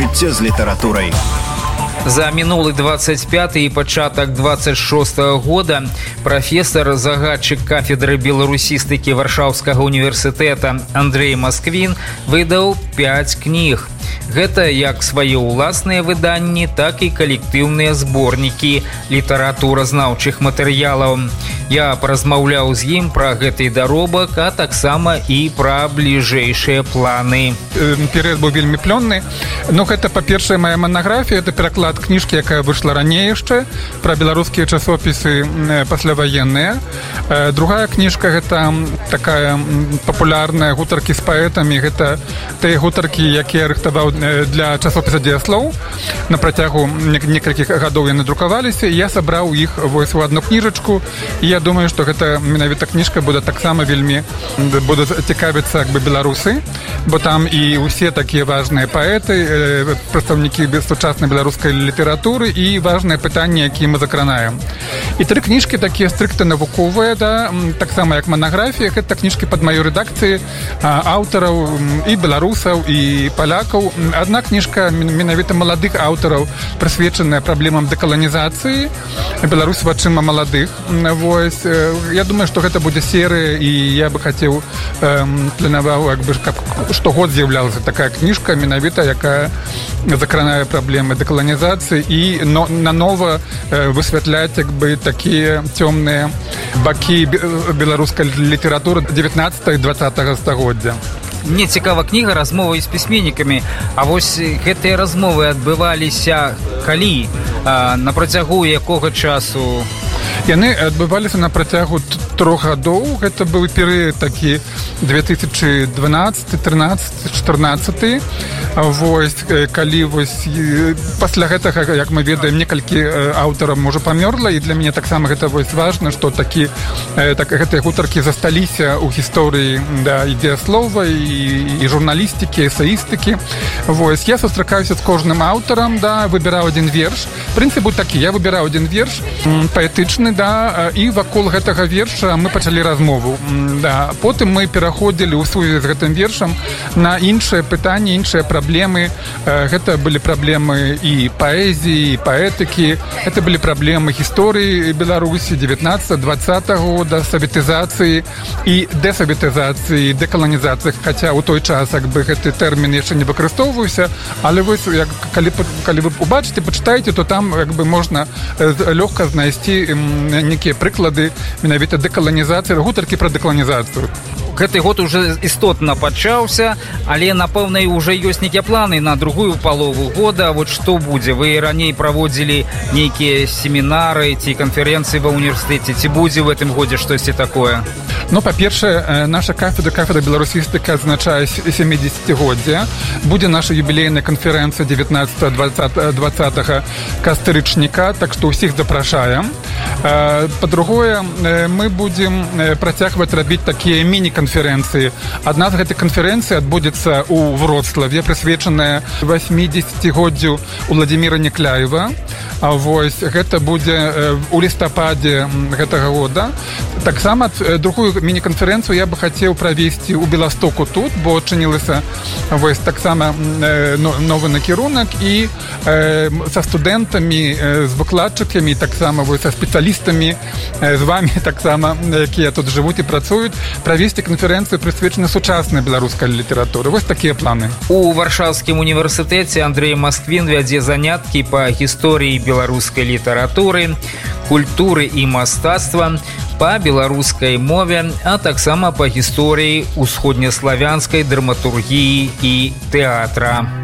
жыццё з літаратурай. За мінулы 25 і пачатак 26 года прафесар, загадчык кафедры беларусістыкі Варшаўскага універсітэта Андрей Масквін выдаў 5 кніг. Гэта як свае ўласныя выданні, так і калектыўныя зборнікі літаратуразнаўчых матэрыялаў. Я паразмаўляў з ім пра гэты даробак, а таксама і пра бліжэйшыя планы. Перыяд быў вельмі плённы. Ну, гэта, па-першае, мая манаграфія, это пераклад кніжкі, якая выйшла раней яшчэ, пра беларускія часопісы пасляваенныя. Другая кніжка — гэта такая папулярная гутаркі з паэтамі. Гэта тыя гутаркі, якія рыхтаваў для часопіса «Дзеяслоў». На працягу некалькіх гадоў яны друкаваліся, і я сабраў іх вось у адну кніжачку. І я думаю, што гэта менавіта кніжка будзе таксама вельмі будуць цікавіцца як бы беларусы, бо там і ўсе такія важныя паэты, прадстаўнікі сучаснай беларускай літаратуры і важныя пытанні, якія мы закранаем. І 3 кніжкі такія стрыкта навуковыя, да, таксама як манаграфія. Гэта кніжкі пад маёй рэдакцыі аўтараў і беларусаў, і палякаў. Адна кніжка менавіта маладых аўтараў, прысвечаная праблемам дэкаланізацыі Беларусь вачыма маладых. Вось, я думаю, што гэта будзе серыя, і я бы хацеў планаваў, як бы, каб штогод з'яўлялася такая кніжка, менавіта якая закранае праблемы дэкаланізацыі і нанова высвятляць як бы такія цёмныя бакі беларускай літаратуры 19 і 20 стагоддзя. Мне цікава кніга «Размовы з пісьменнікамі». А вось гэтыя размовы адбываліся калі? На працягу якога часу? Яны адбываліся на працягу 3 гадоў. Гэта быў перыяд такі 2012, 13, 14. Вось, калі вось пасля гэтага, як мы ведаем, некалькі аўтараў можа памёрла, і для мяне таксама гэта вось важна, што гэтыя гутаркі засталіся ў гісторыі, да, і дзеяслова, і журналістыкі, эсеістыкі. Вось, я сустракаюся з кожным аўтарам, да, выбіраў адзін верш. Прынцып быў такі: я выбіраў адзін верш паэтычны, да, і вакол гэтага верша мы пачалі размову. Да. Потым мы пераходзілі ў сувязі з гэтым вершам на іншыя пытанні, іншыя праблемы. Гэта былі праблемы і паэзіі, і паэтыкі. Гэта былі праблемы гісторыі Беларусі 19-20 года, саветызацыі і дэсаветызацыі, дэкаланізацыі. Хаця ў той час як бы гэты тэрмін яшчэ не выкарыстоўваўся, але вось, калі вы убачыце, пачытаеце, то там як бы можна лёгка знайсці некія прыклады менавіта дэкаланізацыі, гутаркі пра дэкаланізацыю. Гэты год уже істотна пачаўся, але, напэўна, ўжо ёсць нейкія планы на другую палову года. Вот што будзе? Вы раней праводзілі нейкія семінары ці канферэнцыі ва ўніверсітэце. Ці будзе в гэтым годзе штосьці такое? Ну, па-першае, наша кафедра беларусістыкі адзначае 70-годдзе. Будзе наша юбілейная канферэнцыя 19-20 кастрычніка, так што ўсіх запрашаем. Па-другое, мы будзем працягваць рабіць такія міні-канферэнцыі. Адна з гэтых канферэнцый адбудзецца ў Вроцлаве, прысвечаная 80-годдзю Уладзіміра Някляева. Вось, гэта будзе ў лістападзе гэтага года. Таксама другую міні-канферэнцыю я бы хацеў правесці ў Беластоку тут, бо адчынілася вось таксама новы накірунак, і са студэнтамі, з выкладчыкамі, таксама вось са спецыялістамі, з вамі таксама, якія тут жывуць і працуюць, правесці канферэнцыю, прысвечаную сучаснай беларускай літаратуры. Вось такія планы. У Варшаўскім універсітэце Андрей Масквін вядзе заняткі па гісторыі беларускай літаратуры, культуры і мастацтва, па беларускай мове, а таксама па гісторыі ўсходнеславянскай драматургіі і тэатра.